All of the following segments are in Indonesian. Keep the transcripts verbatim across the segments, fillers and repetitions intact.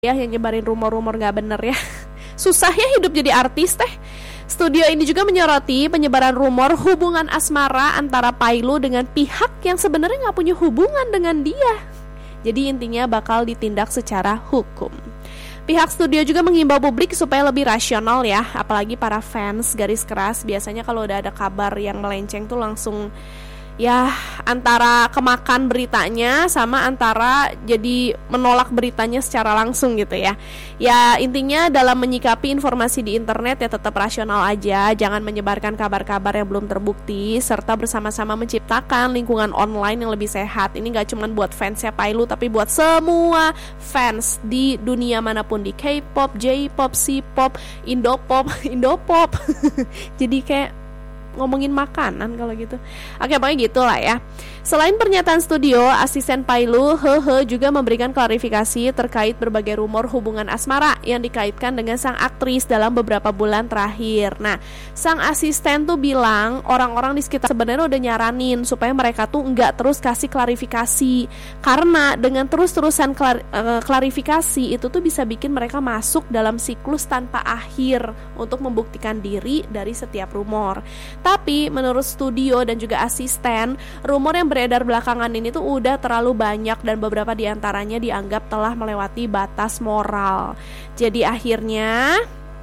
ya yang nyebarin rumor-rumor gak bener ya. Susah ya hidup jadi artis teh. Studio ini juga menyoroti penyebaran rumor hubungan asmara antara Pailu dengan pihak yang sebenarnya gak punya hubungan dengan dia. Jadi intinya bakal ditindak secara hukum. Pihak studio juga mengimbau publik supaya lebih rasional ya, apalagi para fans garis keras. Biasanya kalau udah ada kabar yang melenceng tuh langsung ya antara kemakan beritanya sama antara jadi menolak beritanya secara langsung gitu ya. Ya intinya dalam menyikapi informasi di internet ya tetap rasional aja, jangan menyebarkan kabar-kabar yang belum terbukti, serta bersama-sama menciptakan lingkungan online yang lebih sehat. Ini gak cuma buat fansnya Pailu, tapi buat semua fans di dunia manapun, di K-pop, J-pop, C-pop, Indopop, Indopop. Jadi kayak ngomongin makanan kalau gitu. Oke, pokoknya gitulah ya. Selain pernyataan studio, asisten Pailu Hehe juga memberikan klarifikasi terkait berbagai rumor hubungan asmara yang dikaitkan dengan sang aktris dalam beberapa bulan terakhir. Nah, sang asisten tuh bilang orang-orang di sekitar sebenarnya udah nyaranin supaya mereka tuh nggak terus kasih klarifikasi, karena dengan terus-terusan klar, uh, klarifikasi itu tuh bisa bikin mereka masuk dalam siklus tanpa akhir untuk membuktikan diri dari setiap rumor. Tapi menurut studio dan juga asisten, rumor yang beredar belakangan ini tuh udah terlalu banyak dan beberapa diantaranya dianggap telah melewati batas moral. Jadi akhirnya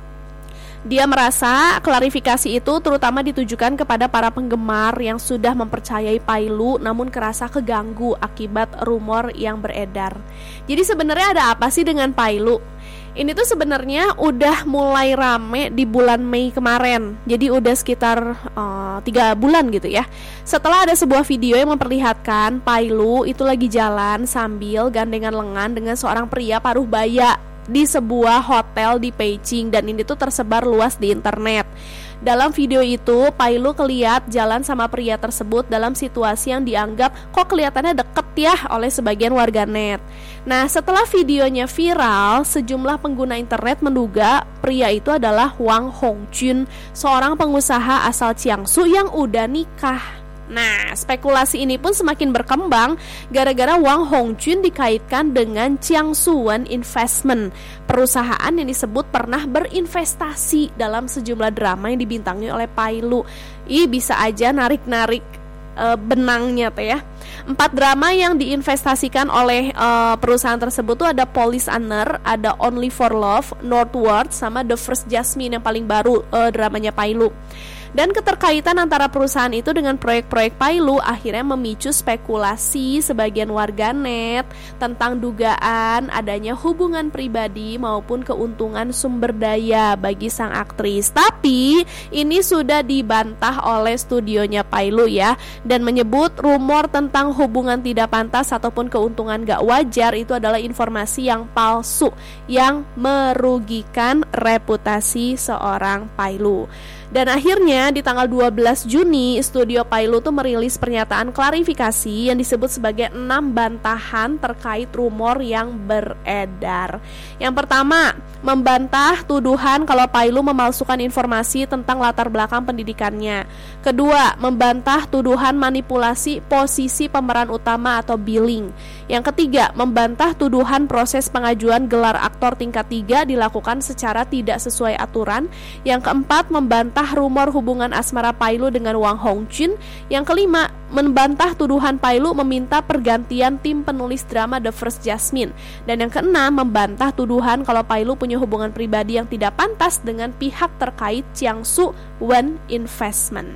dia merasa klarifikasi itu terutama ditujukan kepada para penggemar yang sudah mempercayai Pailu namun kerasa keganggu akibat rumor yang beredar. Jadi sebenarnya ada apa sih dengan Pailu? Ini tuh sebenarnya udah mulai rame di bulan Mei kemarin. Jadi udah sekitar uh, tiga bulan gitu ya. Setelah ada sebuah video yang memperlihatkan Pailu itu lagi jalan sambil gandengan lengan dengan seorang pria paruh baya di sebuah hotel di Beijing, dan ini tuh tersebar luas di internet. Dalam video itu, Pailu kelihat jalan sama pria tersebut dalam situasi yang dianggap kok kelihatannya deket ya oleh sebagian warganet. Nah, setelah videonya viral, sejumlah pengguna internet menduga pria itu adalah Wang Hongjun, seorang pengusaha asal Jiangsu yang udah nikah. Nah, spekulasi ini pun semakin berkembang gara-gara Wang Hongjun dikaitkan dengan Jiangsuan Investment, perusahaan yang disebut pernah berinvestasi dalam sejumlah drama yang dibintangi oleh Pailu. Ih, bisa aja narik-narik e, benangnya tuh ya. Empat drama yang diinvestasikan oleh e, perusahaan tersebut tuh ada Police Honor, ada Only for Love, Northward, sama The First Jasmine yang paling baru e, dramanya Pailu. Dan keterkaitan antara perusahaan itu dengan proyek-proyek Pailu akhirnya memicu spekulasi sebagian warganet tentang dugaan adanya hubungan pribadi maupun keuntungan sumber daya bagi sang aktris. Tapi ini sudah dibantah oleh studionya Pailu ya, dan menyebut rumor tentang hubungan tidak pantas ataupun keuntungan gak wajar itu adalah informasi yang palsu yang merugikan reputasi seorang Pailu. Dan akhirnya di tanggal dua belas Juni, studio Pailu tuh merilis pernyataan klarifikasi yang disebut sebagai enam bantahan terkait rumor yang beredar. Yang pertama, membantah tuduhan kalau Pailu memalsukan informasi tentang latar belakang pendidikannya. Kedua, membantah tuduhan manipulasi posisi pemeran utama atau billing. Yang ketiga, membantah tuduhan proses pengajuan gelar aktor tingkat tiga dilakukan secara tidak sesuai aturan. Yang keempat, membantah rumor hubungan asmara Pailu dengan Wang Hongjun. Yang kelima, membantah tuduhan Pailu meminta pergantian tim penulis drama The First Jasmine. Dan yang keenam, membantah tuduhan kalau Pailu punya hubungan pribadi yang tidak pantas dengan pihak terkait Jiangsu Wen Investment.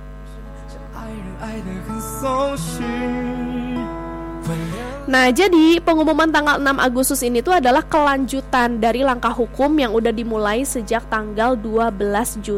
Nah, jadi pengumuman tanggal enam Agustus ini tuh adalah kelanjutan dari langkah hukum yang udah dimulai sejak tanggal dua belas Juni.